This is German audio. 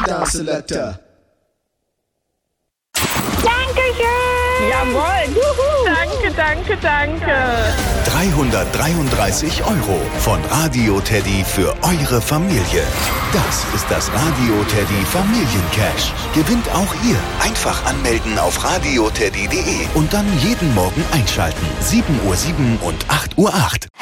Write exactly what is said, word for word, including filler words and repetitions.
Countdown Selector. Dankeschön! Jawohl! Juhu. Danke, danke, danke! dreihundertdreiunddreißig Euro von Radio Teddy für eure Familie. Das ist das Radio Teddy Familiencash. Gewinnt auch ihr. Einfach anmelden auf radioteddy punkt de und dann jeden Morgen einschalten. sieben Uhr sieben und acht Uhr acht.